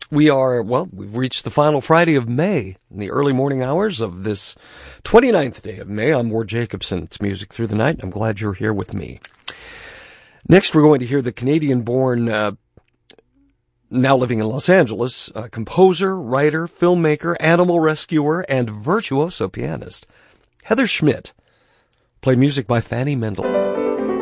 We've reached the final Friday of May, in the early morning hours of this 29th day of May. I'm Ward Jacobson. It's Music Through the Night. I'm glad you're here with me. Next, we're going to hear the Canadian-born, now living in Los Angeles, composer, writer, filmmaker, animal rescuer, and virtuoso pianist, Heather Schmidt. Play music by Fanny Mendel.